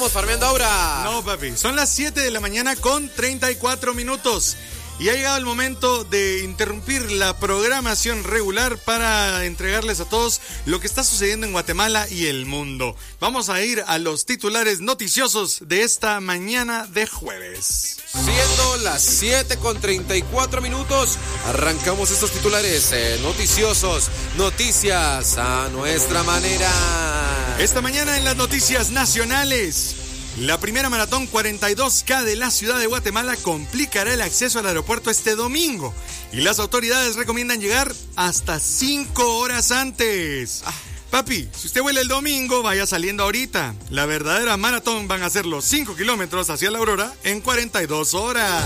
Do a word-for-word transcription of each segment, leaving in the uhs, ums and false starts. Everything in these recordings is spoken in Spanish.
Estamos farmeando ahora. No, papi, son las siete de la mañana con treinta y cuatro minutos. Y ha llegado el momento de interrumpir la programación regular para entregarles a todos lo que está sucediendo en Guatemala y el mundo. Vamos a ir a los titulares noticiosos de esta mañana de jueves. Siendo las siete con treinta y cuatro minutos, arrancamos estos titulares eh, noticiosos, noticias a nuestra manera. Esta mañana en las noticias nacionales, la primera maratón cuarenta y dos K de la ciudad de Guatemala complicará el acceso al aeropuerto este domingo y las autoridades recomiendan llegar hasta cinco horas antes. Ah. Papi, si usted vuela el domingo, vaya saliendo ahorita. La verdadera maratón van a ser los cinco kilómetros hacia la Aurora en cuarenta y dos horas.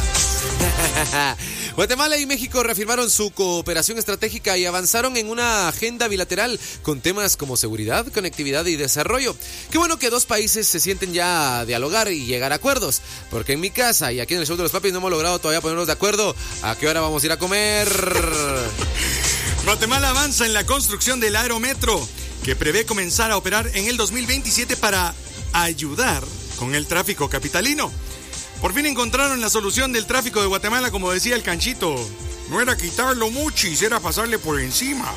Guatemala y México reafirmaron su cooperación estratégica y avanzaron en una agenda bilateral con temas como seguridad, conectividad y desarrollo. Qué bueno que dos países se sienten ya a dialogar y llegar a acuerdos, porque en mi casa y aquí en el show de los papis no hemos logrado todavía ponernos de acuerdo a qué hora vamos a ir a comer. Guatemala avanza en la construcción del Aerometro, que prevé comenzar a operar en el dos mil veintisiete para ayudar con el tráfico capitalino. Por fin encontraron la solución del tráfico de Guatemala, como decía el Canchito. No era quitarlo muchis, era pasarle por encima.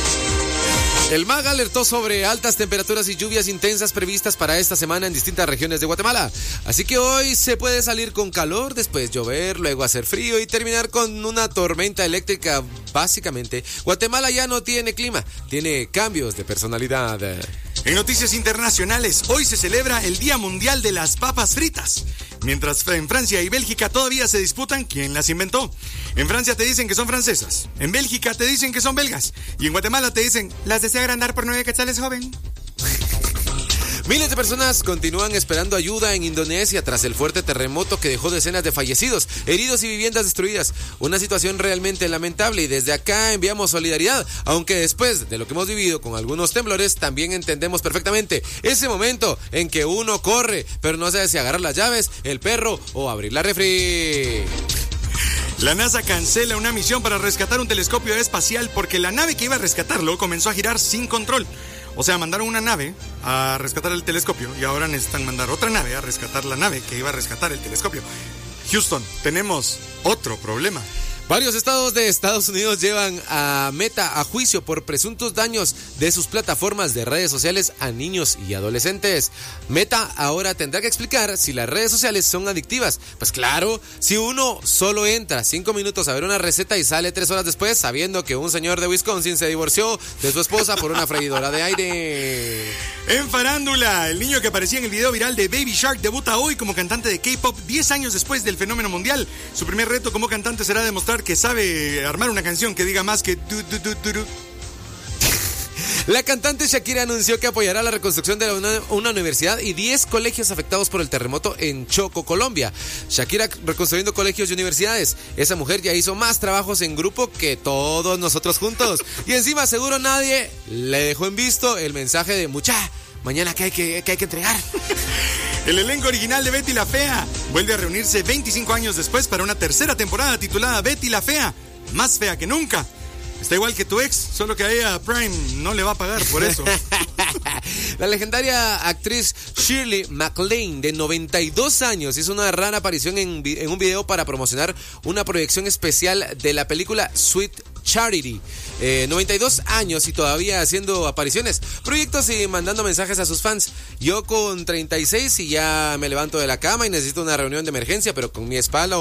El M A G alertó sobre altas temperaturas y lluvias intensas previstas para esta semana en distintas regiones de Guatemala. Así que hoy se puede salir con calor, después llover, luego hacer frío y terminar con una tormenta eléctrica. Básicamente, Guatemala ya no tiene clima, tiene cambios de personalidad. En noticias internacionales, hoy se celebra el Día Mundial de las Papas Fritas. Mientras en Francia y Bélgica todavía se disputan quién las inventó. En Francia te dicen que son francesas, en Bélgica te dicen que son belgas y en Guatemala te dicen, las desea agrandar por nueve quetzales, joven. Miles de personas continúan esperando ayuda en Indonesia tras el fuerte terremoto que dejó decenas de fallecidos, heridos y viviendas destruidas. Una situación realmente lamentable y desde acá enviamos solidaridad, aunque después de lo que hemos vivido con algunos temblores también entendemos perfectamente ese momento en que uno corre, pero no sabe si agarrar las llaves, el perro o abrir la refri. La NASA cancela una misión para rescatar un telescopio espacial porque la nave que iba a rescatarlo comenzó a girar sin control. O sea, mandaron una nave a rescatar el telescopio y ahora necesitan mandar otra nave a rescatar la nave que iba a rescatar el telescopio. Houston, tenemos otro problema. Varios estados de Estados Unidos llevan a Meta a juicio por presuntos daños de sus plataformas de redes sociales a niños y adolescentes. Meta ahora tendrá que explicar si las redes sociales son adictivas. Pues claro, si uno solo entra cinco minutos a ver una receta y sale tres horas después sabiendo que un señor de Wisconsin se divorció de su esposa por una freidora de aire. En farándula, el niño que aparecía en el video viral de Baby Shark debuta hoy como cantante de K-pop diez años después del fenómeno mundial. Su primer reto como cantante será demostrar que sabe armar una canción que diga más que du, du, du, du, du. La cantante Shakira anunció que apoyará la reconstrucción de una, una universidad y diez colegios afectados por el terremoto en Choco, Colombia. Shakira reconstruyendo colegios y universidades. Esa mujer ya hizo más trabajos en grupo que todos nosotros juntos. Y encima seguro nadie le dejó en visto el mensaje de mucha, mañana que hay que, que, hay que entregar. El elenco original de Betty la Fea vuelve a reunirse veinticinco años después para una tercera temporada titulada Betty la Fea, más fea que nunca. Está igual que tu ex, solo que a ella Prime no le va a pagar por eso. La legendaria actriz Shirley MacLaine, de noventa y dos años, hizo una rara aparición en, en un video para promocionar una proyección especial de la película Sweet Charity. Eh, noventa y dos años y todavía haciendo apariciones, proyectos y mandando mensajes a sus fans. Yo con treinta y seis y ya me levanto de la cama y necesito una reunión de emergencia, pero con mi espalda